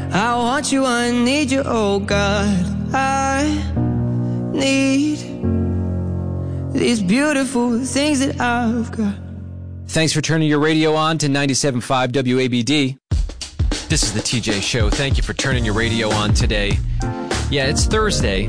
I want you, I need you, oh God. I need these beautiful things that I've got. Thanks for turning your radio on to 97.5 WABD. This is the TJ Show. Thank you for turning your radio on today. Yeah, it's Thursday.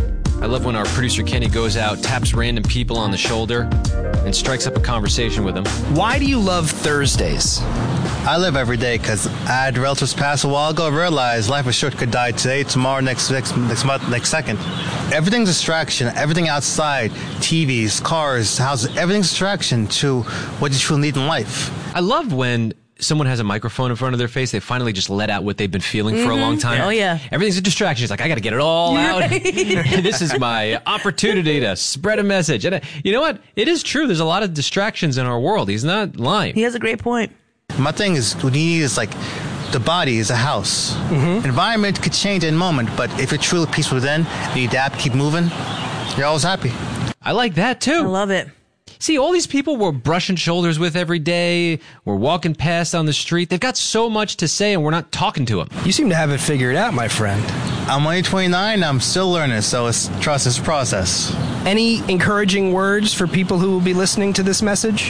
I love when our producer Kenny goes out, taps random people on the shoulder, and strikes up a conversation with them. Why do you love Thursdays? I live every day because I had relatives pass a while ago. I realized life is short, could die today, tomorrow, next month, next second. Everything's a distraction. Everything outside, TVs, cars, houses, everything's a distraction to what you truly need in life. I love when someone has a microphone in front of their face, they finally just let out what they've been feeling for a long time. Oh, yeah. Everything's a distraction. It's like, I got to get it all out. This is my opportunity to spread a message. And you know what? It is true. There's a lot of distractions in our world. He's not lying. He has a great point. My thing is, what you need is like, the body is a house. Environment could change in a moment, but if you're truly peaceful within, you adapt, keep moving, you're always happy. I like that too. I love it. See, all these people we're brushing shoulders with every day, we're walking past on the street, they've got so much to say and we're not talking to them. You seem to have it figured out, my friend. I'm only 29, I'm still learning, so trust this process. Any encouraging words for people who will be listening to this message?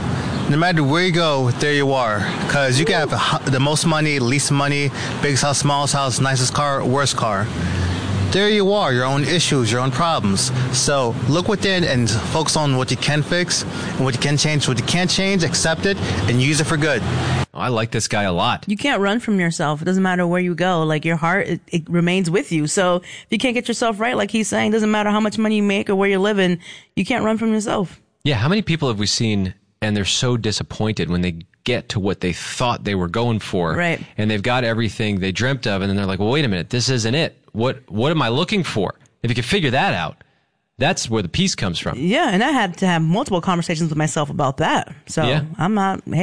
No matter where you go, there you are. Because you can have the most money, least money, biggest house, smallest house, nicest car, worst car. There you are, your own issues, your own problems. So look within and focus on what you can fix and what you can change. What you can't change, accept it and use it for good. I like this guy a lot. You can't run from yourself. It doesn't matter where you go. Like, your heart, it remains with you. So if you can't get yourself right, like he's saying, doesn't matter how much money you make or where you're living, you can't run from yourself. Yeah, how many people have we seen and they're so disappointed when they get to what they thought they were going for. Right. And they've got everything they dreamt of, and then they're like, well, wait a minute, this isn't it. What am I looking for? If you can figure that out, that's where the peace comes from. Yeah, and I had to have multiple conversations with myself about that. So yeah. I'm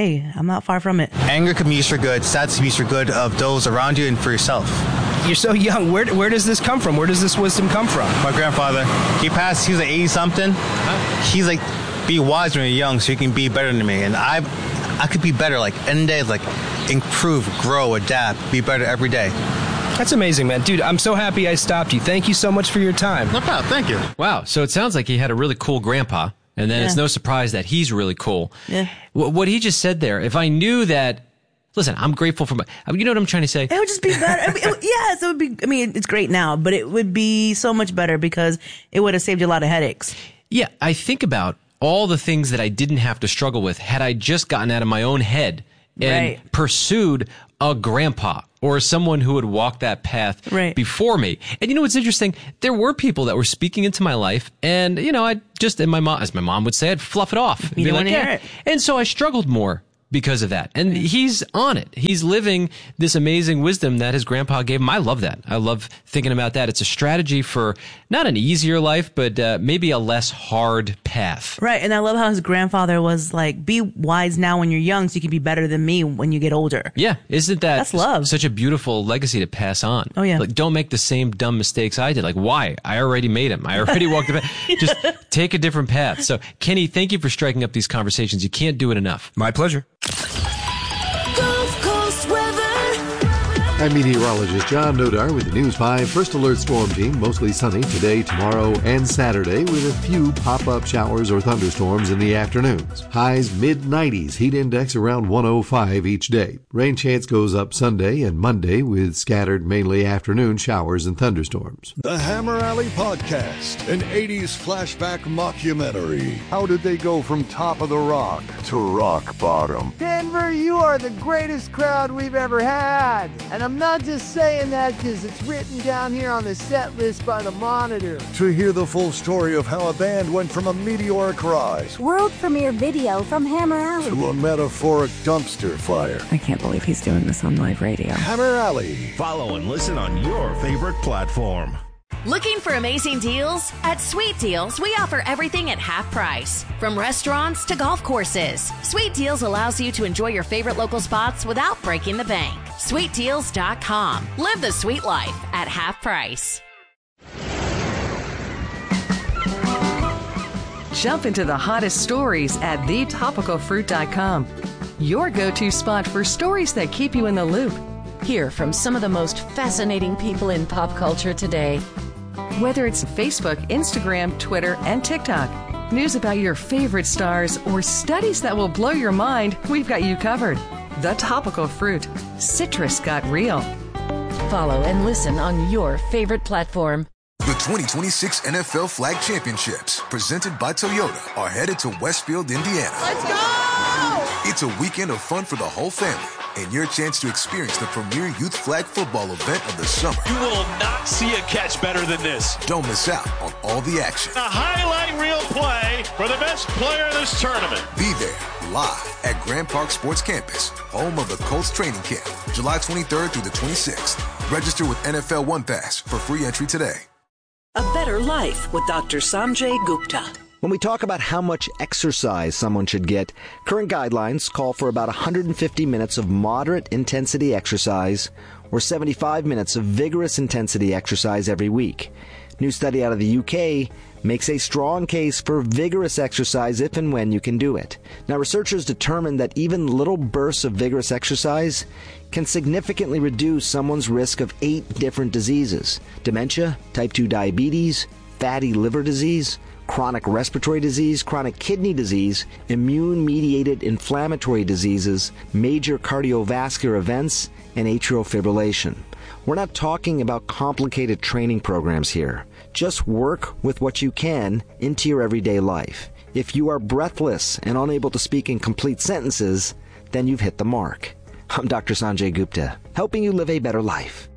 not far from it. Anger can be used for good, sadness can be used for good of those around you and for yourself. You're so young. Where does this come from? Where does this wisdom come from? My grandfather, he was like 80-something. He's like, be wise when you're young so you can be better than me. And I could be better, like, any day, like, improve, grow, adapt, be better every day. That's amazing, man. Dude, I'm so happy I stopped you. Thank you so much for your time. No problem. Thank you. Wow. So it sounds like he had a really cool grandpa, and then it's no surprise that he's really cool. Yeah. What he just said there, if I knew that, listen, I'm grateful for you know what I'm trying to say? It would just be better. Yes, it would be. I mean, it's great now, but it would be so much better because it would have saved you a lot of headaches. Yeah, I think about all the things that I didn't have to struggle with had I just gotten out of my own head and pursued a grandpa or someone who had walked that path before me. And you know what's interesting? There were people that were speaking into my life, and you know, I just, and my mom, as my mom would say, I'd fluff it off. You don't want to hear it. And so I struggled more because of that. And he's on it. He's living this amazing wisdom that his grandpa gave him. I love that. I love thinking about that. It's a strategy for not an easier life, but maybe a less hard path. Right. And I love how his grandfather was like, be wise now when you're young so you can be better than me when you get older. Yeah. Isn't that's love. Such a beautiful legacy to pass on? Oh, yeah. Like, don't make the same dumb mistakes I did. Like, why? I already made them. I already walked the path. Just take a different path. So, Kenny, thank you for striking up these conversations. You can't do it enough. My pleasure. Gulf Coast weather. I'm meteorologist John Nodar with the News 5 First Alert Storm Team. Mostly sunny today, tomorrow, and Saturday with a few pop-up showers or thunderstorms in the afternoons. Highs mid-90s, heat index around 105 each day. Rain chance goes up Sunday and Monday with scattered mainly afternoon showers and thunderstorms. The Hammer Alley Podcast, an 80s flashback mockumentary. How did they go from top of the rock to rock bottom? Denver, you are the greatest crowd we've ever had. And I'm not just saying that because it's written down here on the set list by the Monitor. To hear the full story of how a band went from a meteoric rise, world premiere video from Hammer Alley, to a metaphoric dumpster fire. I can't believe he's doing this on live radio. Hammer Alley. Follow and listen on your favorite platform. Looking for amazing deals? At Sweet Deals, we offer everything at half price. From restaurants to golf courses, Sweet Deals allows you to enjoy your favorite local spots without breaking the bank. SweetDeals.com. Live the sweet life at half price. Jump into the hottest stories at thetopicalfruit.com. Your go-to spot for stories that keep you in the loop. Hear from some of the most fascinating people in pop culture today. Whether it's Facebook, Instagram, Twitter, and TikTok, news about your favorite stars, or studies that will blow your mind, we've got you covered. The Topical Fruit. Citrus got real. Follow and listen on your favorite platform. The 2026 NFL Flag Championships, presented by Toyota, are headed to Westfield, Indiana. Let's go! It's a weekend of fun for the whole family and your chance to experience the premier youth flag football event of the summer. You will not see a catch better than this. Don't miss out on all the action. A highlight reel play for the best player in this tournament. Be there live at Grand Park Sports Campus, home of the Colts training camp, July 23rd through the 26th. Register with NFL One Pass for free entry today. A better life with Dr. Sanjay Gupta. When we talk about how much exercise someone should get, current guidelines call for about 150 minutes of moderate intensity exercise or 75 minutes of vigorous intensity exercise every week. New study out of the UK makes a strong case for vigorous exercise if and when you can do it. Now, researchers determined that even little bursts of vigorous exercise can significantly reduce someone's risk of 8 different diseases: dementia, type 2 diabetes, fatty liver disease, chronic respiratory disease, chronic kidney disease, immune-mediated inflammatory diseases, major cardiovascular events, and atrial fibrillation. We're not talking about complicated training programs here. Just work with what you can into your everyday life. If you are breathless and unable to speak in complete sentences, then you've hit the mark. I'm Dr. Sanjay Gupta, helping you live a better life.